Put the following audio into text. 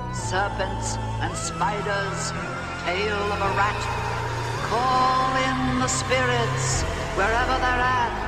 serpents and spiders, tail of a rat. Call in the spirits wherever they're at.